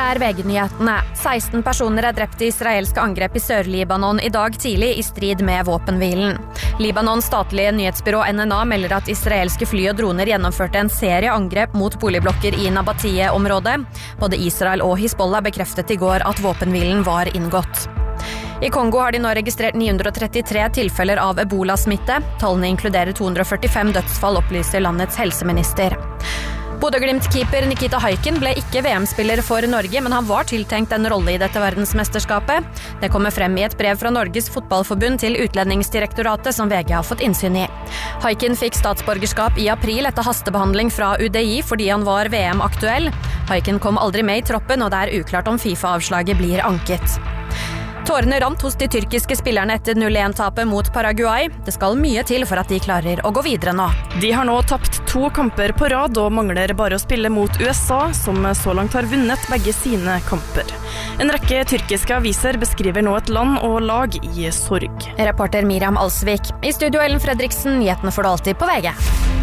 Dette VG-nyhetene. 16 personer drept i israelske angrep i Sør-Libanon i dag tidlig i strid med våpenhvilen. Libanons statlige nyhetsbyrå NNA melder at israelske fly og droner gjennomførte en serie angrep mot boligblokker i Nabatie-området. Både Israel og Hizbollah bekreftet i går at våpenhvilen var inngått. I Kongo har de nå registrert 933 tilfeller av ebola-smitte. Tallene inkluderer 245 dødsfall, opplyser landets helseminister. Bodø-Glimt-keeper Nikita Haikin ble ikke VM-spiller for Norge, men han var tiltenkt en rolle i dette verdensmesterskapet. Det kommer frem i et brev fra Norges fotballforbund til Utlendingsdirektoratet som VG har fått innsyn i. Haikin fikk statsborgerskap i april etter hastebehandling fra UDI fordi han var VM-aktuell. Haikin kom aldri med i troppen, og det er uklart om FIFA-avslaget blir anket. Tårene rant hos de tyrkiske spillerne etter 0-1-tapet mot Paraguay. Det skal mye til for at de klarer å gå videre nå. De har nå tapt 2 kamper på rad og mangler bare å spille mot USA, som så langt har vunnet begge sine kamper. En rekke tyrkiske aviser beskriver nå et land og lag i sorg. Reporter Miriam Alsvik. I studio Ellen Fredriksen, nyhetene får du alltid på VG.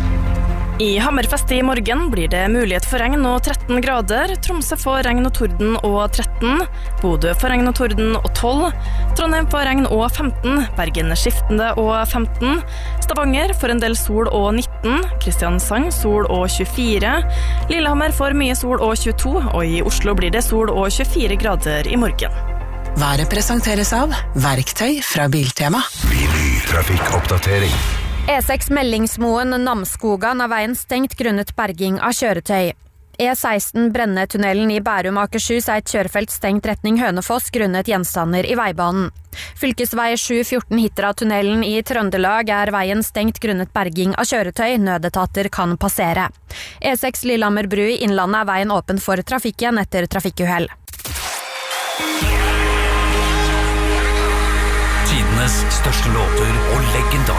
I Hammerfest i morgen blir det mulighet for regn og 13 grader. Tromsø får regn og torden og 13. Bodø får regn og torden og 12. Trondheim får regn og 15. Bergen skiftende og 15. Stavanger får en del sol og 19. Kristiansand sol og 24. Lillehammer får mye sol og 22. Og i Oslo blir det sol og 24 grader i morgen. Været presenteres av Verktøy fra Biltema. Trafikkoppdatering. E6 Mellingsmoen Namskogan er veien stengt grunnet berging av kjøretøy. E16 Brennetunnelen i Bærum Akershus er et kjørefelt stengt retning Hønefoss grunnet gjenstander i veibanen. Fylkesvei 714 Hitra-tunnelen i Trøndelag er veien stengt grunnet berging av kjøretøy. Nødetater kan passere. E6 Lillehammer bru i Innlandet er veien åpen for trafikk igjen etter trafikkuhell. Tidenes største låter og legendar.